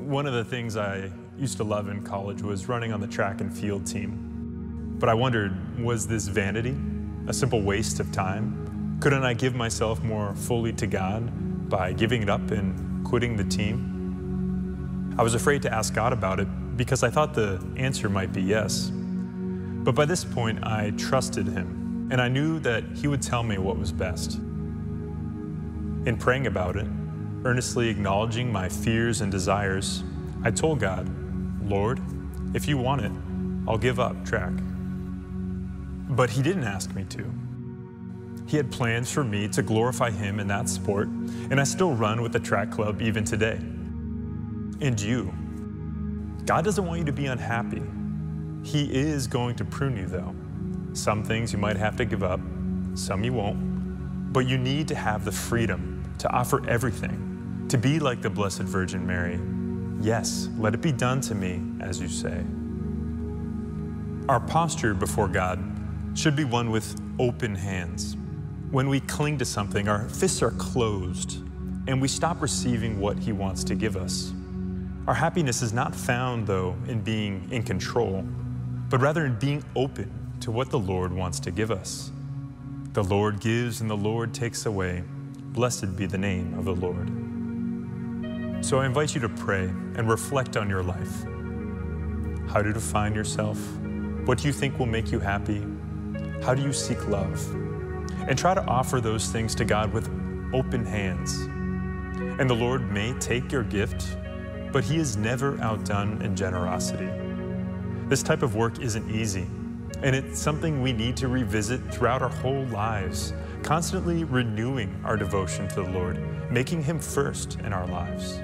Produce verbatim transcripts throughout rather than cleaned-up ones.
One of the things I used to love in college was running on the track and field team. But I wondered, was this vanity, a simple waste of time? Couldn't I give myself more fully to God by giving it up and quitting the team? I was afraid to ask God about it because I thought the answer might be yes. But by this point, I trusted Him, and I knew that He would tell me what was best. In praying about it, earnestly acknowledging my fears and desires, I told God, Lord, if you want it, I'll give up track. But He didn't ask me to. He had plans for me to glorify Him in that sport, and I still run with the track club even today. And you, God doesn't want you to be unhappy. He is going to prune you though. Some things you might have to give up, some you won't, but you need to have the freedom to offer everything, to be like the Blessed Virgin Mary. Yes, let it be done to me as you say. Our posture before God should be one with open hands. When we cling to something, our fists are closed and we stop receiving what He wants to give us. Our happiness is not found, though, in being in control, but rather in being open to what the Lord wants to give us. The Lord gives and the Lord takes away. Blessed be the name of the Lord. So I invite you to pray and reflect on your life. How to define yourself? What do you think will make you happy? How do you seek love? And try to offer those things to God with open hands. And the Lord may take your gift, but He is never outdone in generosity. This type of work isn't easy, and it's something we need to revisit throughout our whole lives, constantly renewing our devotion to the Lord, making Him first in our lives.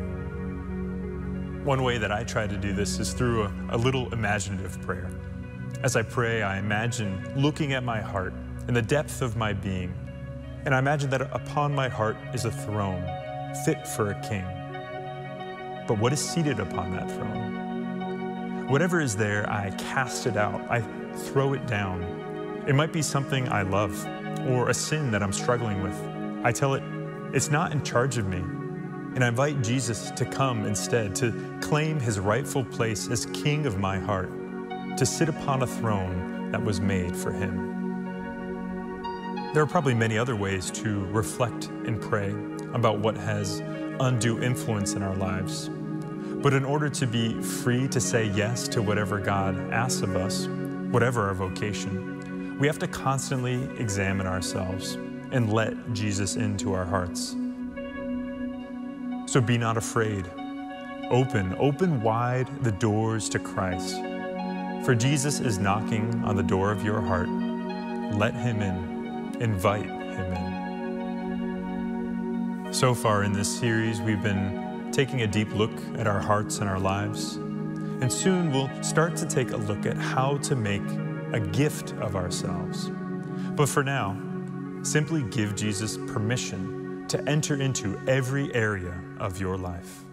One way that I try to do this is through a, a little imaginative prayer. As I pray, I imagine looking at my heart and the depth of my being, and I imagine that upon my heart is a throne fit for a king. But what is seated upon that throne? Whatever is there, I cast it out. I throw it down. It might be something I love or a sin that I'm struggling with. I tell it, it's not in charge of me. And I invite Jesus to come instead, to claim His rightful place as King of my heart, to sit upon a throne that was made for Him. There are probably many other ways to reflect and pray about what has undue influence in our lives. But in order to be free to say yes to whatever God asks of us, whatever our vocation, we have to constantly examine ourselves and let Jesus into our hearts. So be not afraid. Open, open wide the doors to Christ. For Jesus is knocking on the door of your heart. Let Him in. Invite Him in. So far in this series, we've been taking a deep look at our hearts and our lives. And soon we'll start to take a look at how to make a gift of ourselves. But for now, simply give Jesus permission to enter into every area of your life.